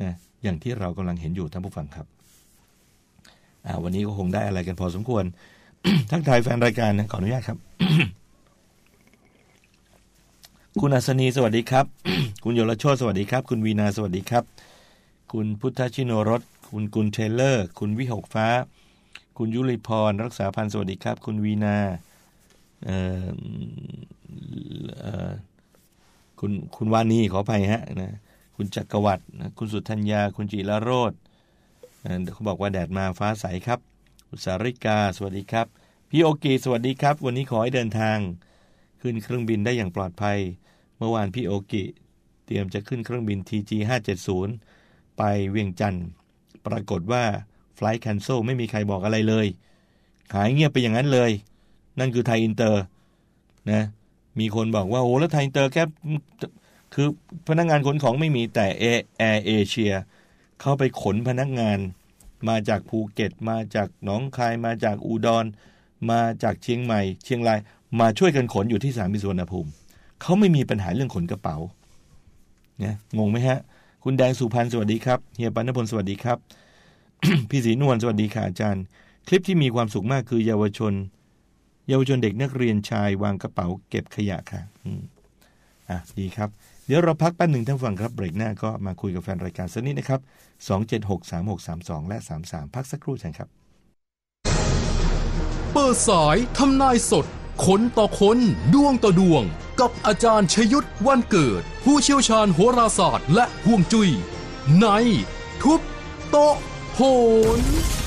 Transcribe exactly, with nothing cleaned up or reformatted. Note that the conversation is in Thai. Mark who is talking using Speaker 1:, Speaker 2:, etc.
Speaker 1: นะอย่างที่เรากำลังเห็นอยู่ท่านผู้ฟังครับวันนี้ก็คงได้อะไรกันพอสมควร ทักทายแฟนรายการนะขออนุญาตครับ คุณอัศนีสวัสดีครับ คุณโยลโชติสวัสดีครับคุณวีนาสวัสดีครับคุณพุทธชิโนรสคุณกุลเทเลอร์คุณวิหกฟ้าคุณยุริพรรักษาพันธ์สวัสดีครับคุณวีนาเอ่อเอ่อคุณคุณวานีขออภัยฮะนะคุณจักรวรรดินะคุณสุธัญญาคุณจิรโรจน์เขาบอกว่าแดดมาฟ้าใสครับคุณสาริกาสวัสดีครับพี่โอกีสวัสดีครับวันนี้ขอให้เดินทางขึ้นเครื่องบินได้อย่างปลอดภัยเมื่อวานพี่โอกิเตรียมจะขึ้นเครื่องบิน ที จี ห้าเจ็ดศูนย์ ไปเวียงจันทร์ปรากฏว่าไฟลท์แคนเซิลไม่มีใครบอกอะไรเลยหายเงียบไปอย่างนั้นเลยนั่นคือไทยอินเตอร์นะมีคนบอกว่าโอ้แล้วไทยอินเตอร์แค่คือพนักงานขนของไม่มีแต่แอร์เอเชียเข้าไปขนพนักงานมาจากภูเก็ตมาจากหนองคายมาจากอุดรมาจากเชียงใหม่เชียงรายมาช่วยกันขนอยู่ที่สนามบินสุวรรณภูมิเขาไม่มีปัญหาเรื่องขนกระเป๋าเนี่ยงงไหมฮะคุณแดงสุพรรณสวัสดีครับเฮียปานพลสวัสดีครับ พี่ศรีนวลสวัสดีค่ะอาจารย์คลิปที่มีความสุขมากคือเยาวชนเยาวชนเด็กนักเรียนชายวางกระเป๋าเก็บขยะค่ะอืมอ่ะดีครับเดี๋ยวเราพักแป๊บหนึ่งท่านฟังครับเบรกหน้าก็มาคุยกับแฟนรายการสักนิดนะครับสอง เจ็ด หก สาม หก สาม สองและสามสามพักสักครู่เชิญครับ
Speaker 2: เปิดสายทำนายสดคนต่อคนดวงต่อดวงกับอาจารย์ชยุทธวันเกิดผู้เชี่ยวชาญโหราศาสตร์และฮวงจุ้ยในทุบโต๊ะโหน